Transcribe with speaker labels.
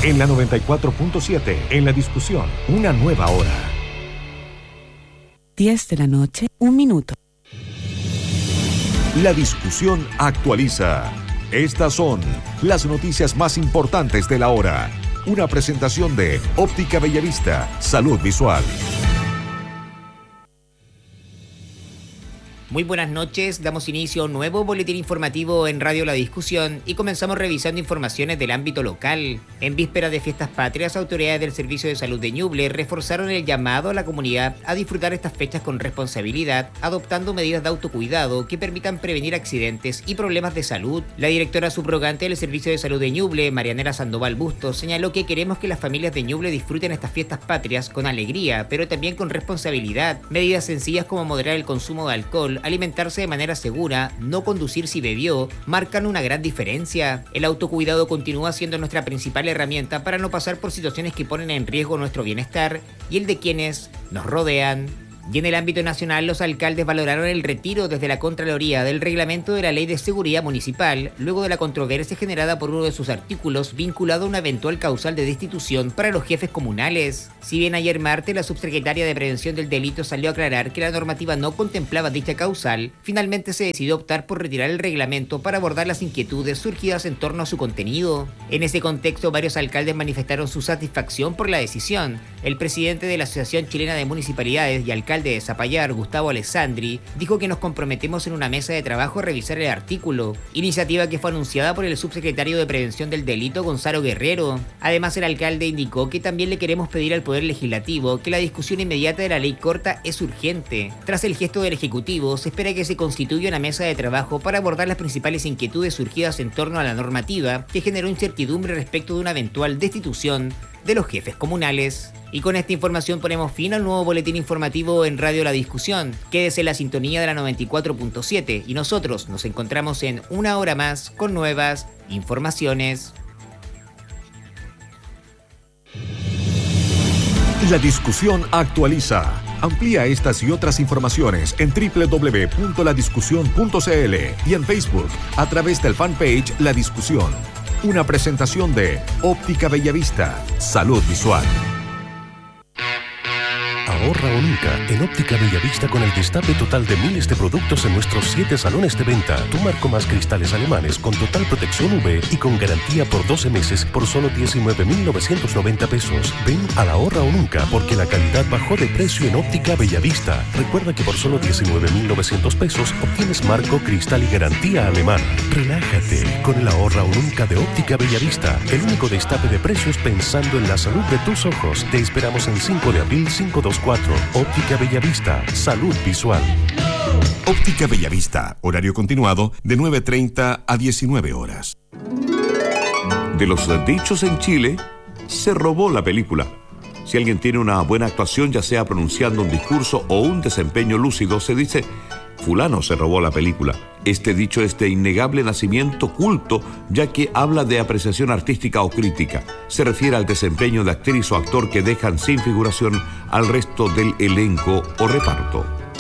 Speaker 1: En la 94.7, en la discusión, una nueva hora.
Speaker 2: 10 de la noche, 1 minuto.
Speaker 1: La discusión actualiza. Estas son las noticias más importantes de la hora. Una presentación de Óptica Bellavista, Salud Visual.
Speaker 3: Muy buenas noches, damos inicio a un nuevo boletín informativo en Radio La Discusión y comenzamos revisando informaciones del ámbito local. En víspera de fiestas patrias, autoridades del Servicio de Salud de Ñuble reforzaron el llamado a la comunidad a disfrutar estas fechas con responsabilidad, adoptando medidas de autocuidado que permitan prevenir accidentes y problemas de salud. La directora subrogante del Servicio de Salud de Ñuble, Marianela Sandoval Bustos, señaló que queremos que las familias de Ñuble disfruten estas fiestas patrias con alegría, pero también con responsabilidad. Medidas sencillas como moderar el consumo de alcohol, alimentarse de manera segura, no conducir si bebió, marcan una gran diferencia. El autocuidado continúa siendo nuestra principal herramienta para no pasar por situaciones que ponen en riesgo nuestro bienestar y el de quienes nos rodean. Y en el ámbito nacional, los alcaldes valoraron el retiro desde la Contraloría del reglamento de la Ley de Seguridad Municipal, luego de la controversia generada por uno de sus artículos vinculado a una eventual causal de destitución para los jefes comunales. Si bien ayer martes la subsecretaria de Prevención del Delito salió a aclarar que la normativa no contemplaba dicha causal, finalmente se decidió optar por retirar el reglamento para abordar las inquietudes surgidas en torno a su contenido. En ese contexto, varios alcaldes manifestaron su satisfacción por la decisión. El presidente de la Asociación Chilena de Municipalidades y alcalde de Zapallar, Gustavo Alessandri, dijo que nos comprometemos en una mesa de trabajo a revisar el artículo, iniciativa que fue anunciada por el subsecretario de Prevención del Delito, Gonzalo Guerrero. Además, el alcalde indicó que también le queremos pedir al Poder Legislativo que la discusión inmediata de la ley corta es urgente. Tras el gesto del Ejecutivo, se espera que se constituya una mesa de trabajo para abordar las principales inquietudes surgidas en torno a la normativa que generó incertidumbre respecto de una eventual destitución de los jefes comunales. Y con esta información ponemos fin al nuevo boletín informativo en Radio La Discusión. Quédese en la sintonía de la 94.7 y nosotros nos encontramos en una hora más con nuevas informaciones.
Speaker 1: La discusión actualiza. Amplía estas y otras informaciones en www.ladiscusión.cl y en Facebook a través del fanpage La Discusión. Una presentación de Óptica Bellavista, Salud Visual.
Speaker 4: Ahorra o nunca en Óptica Bellavista con el destape total de miles de productos en nuestros 7 salones de venta. Tu marco más cristales alemanes con total protección UV y con garantía por 12 meses por solo 19.990 pesos. Ven al ahorra o nunca porque la calidad bajó de precio en Óptica Bellavista. Recuerda que por solo 19.900 pesos obtienes marco, cristal y garantía alemana. Relájate con el ahorra o nunca de Óptica Bellavista. El único destape de precios pensando en la salud de tus ojos. Te esperamos en 5 de abril 524. Óptica Bellavista, Salud Visual.
Speaker 1: Óptica Bellavista, horario continuado de 9:30 a 19 horas.
Speaker 5: De los dichos en Chile, se robó la película. Si alguien tiene una buena actuación, ya sea pronunciando un discurso o un desempeño lúcido, se dice: fulano se robó la película. Este dicho es de innegable nacimiento culto, ya que habla de apreciación artística o crítica. Se refiere al desempeño de actriz o actor que dejan sin figuración al resto del elenco o reparto.